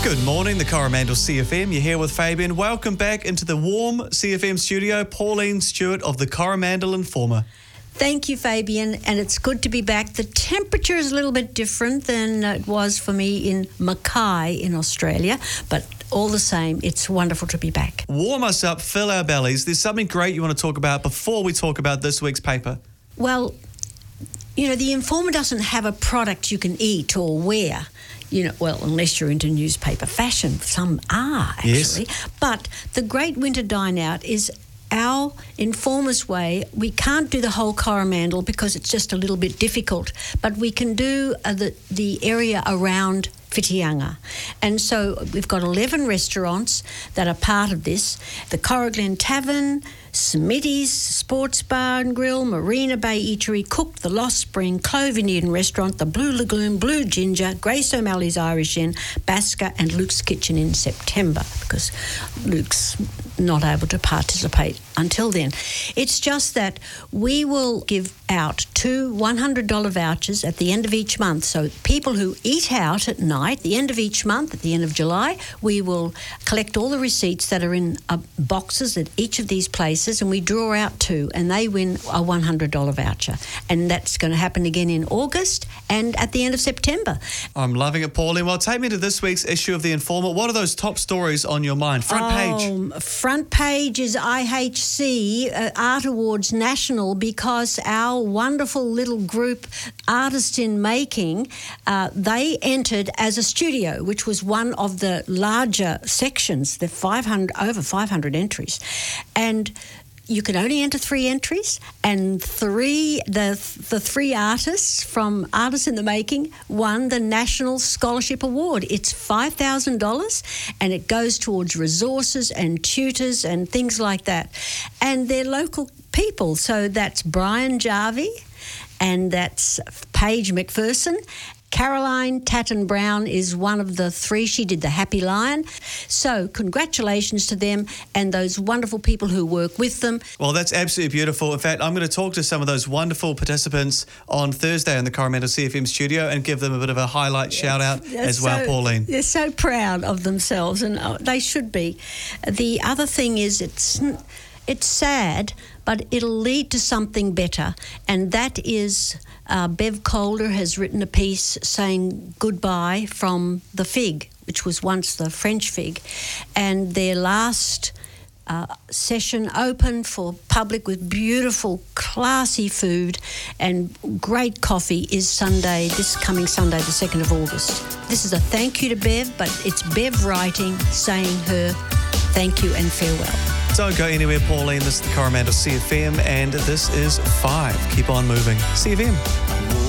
Good morning, the Coromandel CFM. You're here with Fabian. Welcome back into the warm CFM studio. Pauline Stewart of the Coromandel Informer. Thank you, Fabian, and it's good to be back. The temperature is a little bit different than it was for me in Mackay in Australia, but all the same, it's wonderful to be back. Warm us up, fill our bellies. There's something great you want to talk about before we talk about this week's paper. Well, you know, the Informer doesn't have a product you can eat or wear. You know, well, unless you're into newspaper fashion. Some are, actually. Yes. But the Great Winter Dine Out is our Informer's way. We can't do the whole Coromandel because it's just a little bit difficult, but we can do the area around Whitianga. And so we've got 11 restaurants that are part of this. The Corriglen Tavern, Smitty's Sports Bar and Grill, Marina Bay Eatery, Cook, The Lost Spring, Clove Indian Restaurant, The Blue Lagoon, Blue Ginger, Grace O'Malley's Irish Inn, Basker and Luke's Kitchen in September, because Luke's not able to participate until then. It's just that we will give out 2 $100 vouchers at the end of each month. So people who eat out at night, the end of each month, at the end of July, we will collect all the receipts that are in boxes at each of these places, and we draw out 2, and they win a $100 voucher. And that's going to happen again in August and at the end of September. I'm loving it, Pauline. Well, take me to this week's issue of The Informer. What are those top stories on your mind? Front page. Front page is IHC Art Awards National, because our wonderful little group, Artists in Making, they entered as a studio, which was one of the larger sections, the over 500 entries. And you could only enter 3 entries, and the 3 artists from Artists in the Making won the National Scholarship Award. It's $5,000, and it goes towards resources and tutors and things like that. And they're local people, so that's Brian Jarvie, and that's Paige McPherson. Caroline Tatton-Brown is one of the 3. She did The Happy Lion. So congratulations to them and those wonderful people who work with them. Well, that's absolutely beautiful. In fact, I'm going to talk to some of those wonderful participants on Thursday in the Coromandel CFM studio and give them a bit of a highlight shout-out as well, Pauline. They're so proud of themselves, and they should be. The other thing is it's sad, but it'll lead to something better, and that is Bev Calder has written a piece saying goodbye from the Fig, which was once the French Fig, and their last session open for public with beautiful, classy food and great coffee is this coming Sunday, the 2nd of August. This is a thank you to Bev, but it's Bev writing, saying her thank you and farewell. Don't go anywhere, Pauline. This is the Coromandel CFM, and this is 5. Keep on moving. CFM.